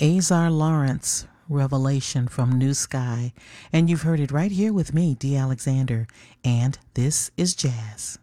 Azar Lawrence, Revelation from New Sky, and you've heard it right here with me, Dee Alexander, and this is Jazz.